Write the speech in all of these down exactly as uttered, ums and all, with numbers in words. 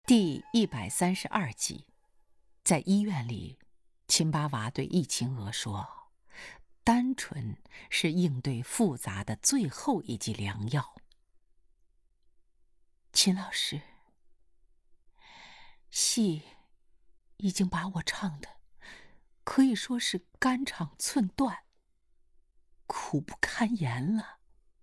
第一百三十二集，在医院里，秦八娃对易秦娥说：“单纯是应对复杂的最后一剂良药。”秦老师，戏已经把我唱的可以说是肝肠寸断，苦不堪言了。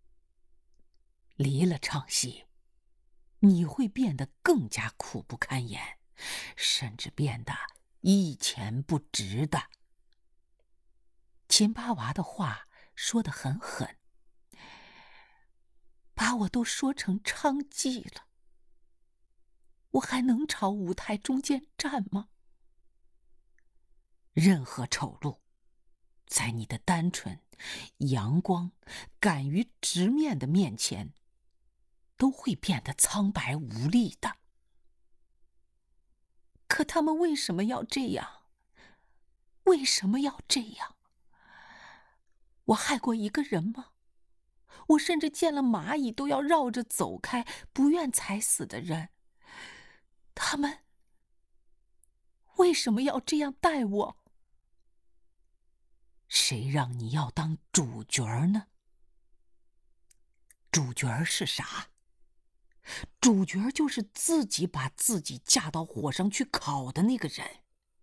离了唱戏，你会变得更加苦不堪言，甚至变得一钱不值的。秦八娃的话说得很狠，把我都说成娼妓了，我还能朝舞台中间站吗？任何丑陋，在你的单纯、阳光、敢于直面的面前，都会变得苍白无力的。可他们为什么要这样？为什么要这样？我害过一个人吗？我甚至见了蚂蚁都要绕着走开，不愿踩死的人，他们为什么要这样待我？谁让你要当主角呢？主角是啥？主角就是自己把自己架到火上去烤的那个人。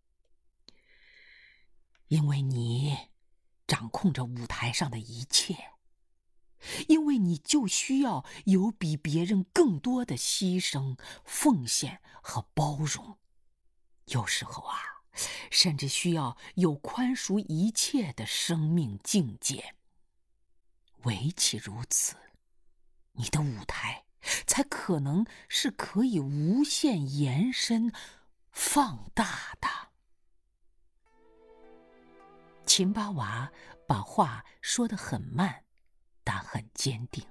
因为你掌控着舞台上的一切，因为你就需要有比别人更多的牺牲、奉献和包容。有时候啊，甚至需要有宽恕一切的生命境界。唯其如此，你的舞台才可能是可以无限延伸、放大的。秦八娃把话说得很慢，但很坚定。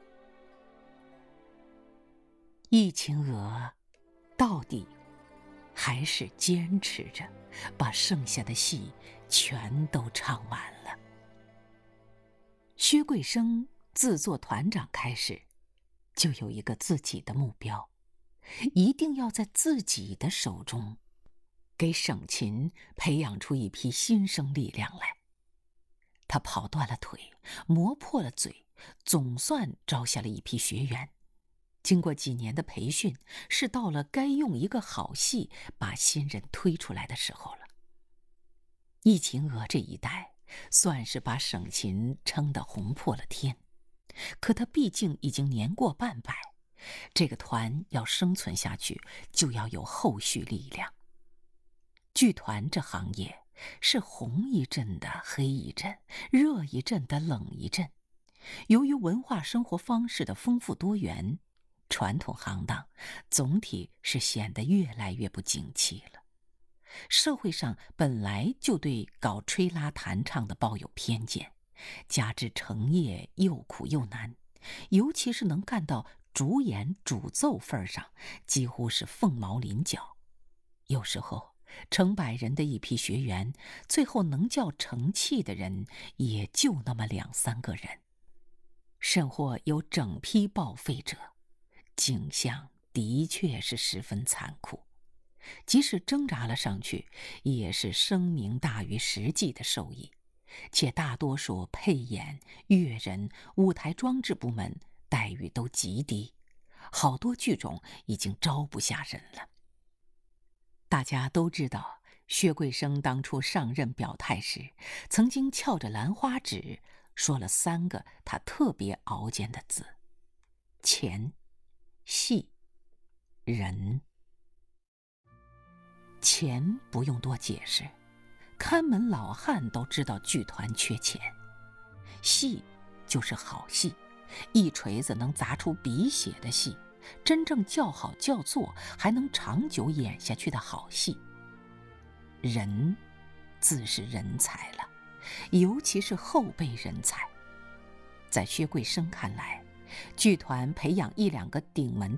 易秦娥到底还是坚持着，把剩下的戏全都唱完了。薛桂生自做团长开始，就有一个自己的目标，一定要在自己的手中给省琴培养出一批新生力量来。他跑断了腿，磨破了嘴，总算招下了一批学员。经过几年的培训，是到了该用一个好戏把新人推出来的时候了。易秦娥这一代算是把省琴撑得红破了天，可他毕竟已经年过半百，这个团要生存下去，就要有后续力量。剧团这行业是红一阵的黑一阵，热一阵的冷一阵。由于文化生活方式的丰富多元，传统行当总体是显得越来越不景气了。社会上本来就对搞吹拉弹唱的抱有偏见，加之成业又苦又难，尤其是能干到主演主奏份上，几乎是凤毛麟角。有时候成百人的一批学员，最后能叫成器的人也就那么两三个人，甚或有整批报废者，景象的确是十分残酷。即使挣扎了上去，也是声名大于实际的收益，且大多数配演、乐人、舞台装置部门待遇都极低，好多剧种已经招不下人了。大家都知道，薛桂生当初上任表态时，曾经翘着兰花指说了三个他特别熬煎的字：钱、戏、人。钱不用多解释，看门老汉都知道剧团缺钱。戏就是好戏，一锤子能砸出鼻血的戏，真正叫好叫座还能长久演下去的好戏。人自是人才了，尤其是后辈人才。在薛桂生看来，剧团培养一两个顶门